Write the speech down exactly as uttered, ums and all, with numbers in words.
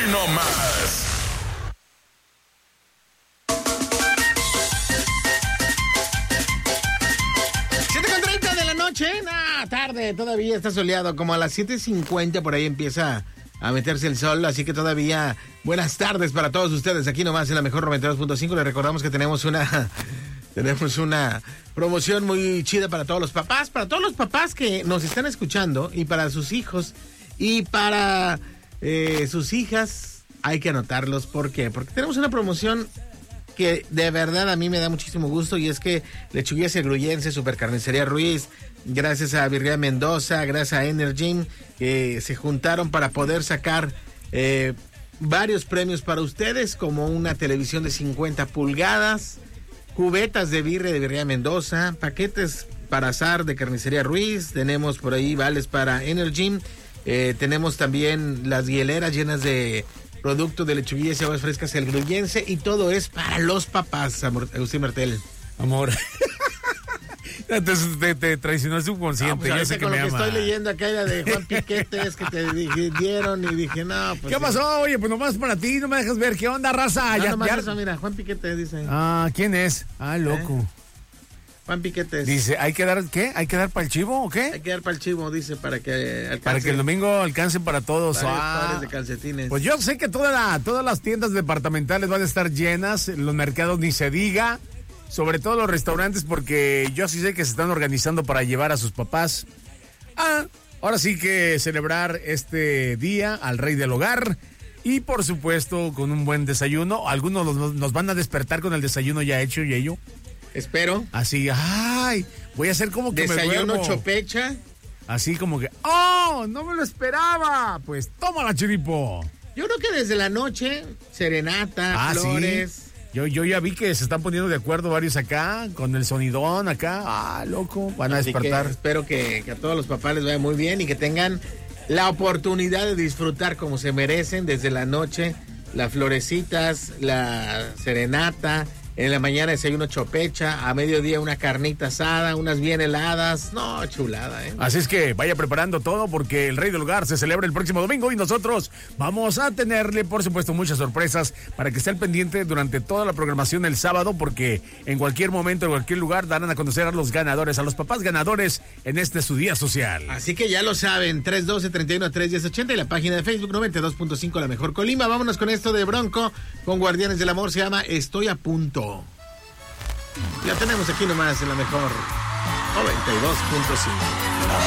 no más. siete con treinta de la noche, nah, tarde, todavía está soleado, como a las siete cincuenta por ahí empieza a meterse el sol, así que todavía buenas tardes para todos ustedes, aquí nomás en la mejor noventa y dos punto cinco. Les recordamos que tenemos una tenemos una promoción muy chida para todos los papás, para todos los papás que nos están escuchando y para sus hijos y para eh, sus hijas. Hay que anotarlos, ¿por qué? Porque tenemos una promoción que de verdad a mí me da muchísimo gusto, y es que Lechuguillas El Gruyense, Supercarnicería Ruiz, gracias a Virrea Mendoza, gracias a Energy, que se juntaron para poder sacar eh, varios premios para ustedes, como una televisión de cincuenta pulgadas, cubetas de birria de Virrea Mendoza, paquetes para azar de Carnicería Ruiz, tenemos por ahí vales para Energy, eh, tenemos también las hieleras llenas de producto de lechuguillas y aguas frescas El Gruyense, y todo es para los papás, amor, Agustín Martel. Amor. Entonces te, te traicionó el subconsciente. No, pues, yo sé que con me lo que ama. estoy leyendo acá era de Juan Piquetes que te dije, dieron, y dije, no, pues. ¿Qué sí. pasó? Oye, pues nomás para ti, no me dejas ver. ¿Qué onda, raza? No, ya, nomás ya... eso, mira, Juan Piquetes dice. Ah, ¿quién es? Ah, loco. ¿Eh? Juan Piquetes. Dice, ¿hay que dar qué? ¿Hay que dar para el chivo o qué? Hay que dar para el chivo, dice, para que alcance. Para que el domingo alcance para todos. Varios Ah, pares de calcetines. pues yo sé que toda la, todas las tiendas departamentales van a estar llenas, los mercados ni se diga, sobre todo los restaurantes, porque yo sí sé que se están organizando para llevar a sus papás. Ah, ahora sí que celebrar este día al rey del hogar, y por supuesto con un buen desayuno. Algunos nos, nos van a despertar con el desayuno ya hecho y ello. Espero. Así, ay, voy a hacer como que me Desayuno duermo. chopecha. Así como que, ¡oh! ¡No me lo esperaba! Pues tómala, chiripo. Yo creo que desde la noche, serenata, Ah, flores. sí. Yo, yo ya vi que se están poniendo de acuerdo varios acá, con el sonidón acá. Ah, loco, van a Así despertar. que espero que, que a todos los papás les vaya muy bien y que tengan la oportunidad de disfrutar como se merecen desde la noche, las florecitas, la serenata. En la mañana desayuno chopecha, a mediodía una carnita asada, unas bien heladas. No, chulada, ¿eh? Así es que vaya preparando todo, porque el Rey del Hogar se celebra el próximo domingo y nosotros vamos a tenerle, por supuesto, muchas sorpresas para que esté al pendiente durante toda la programación el sábado, porque en cualquier momento, en cualquier lugar, darán a conocer a los ganadores, a los papás ganadores en este su día social. Así que ya lo saben, tres uno dos, tres uno, tres uno cero ochenta y la página de Facebook noventa y dos punto cinco La Mejor Colima. Vámonos con esto de Bronco, con Guardianes del Amor, se llama Estoy a Punto. La tenemos aquí nomás en La Mejor noventa y dos punto cinco.